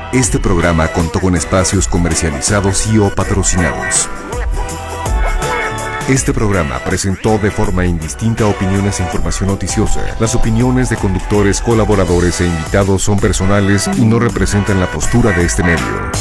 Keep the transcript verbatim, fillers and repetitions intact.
Este programa contó con espacios comercializados y o patrocinados. Este programa presentó de forma indistinta opiniones e información noticiosa. Las opiniones de conductores, colaboradores e invitados son personales y no representan la postura de este medio.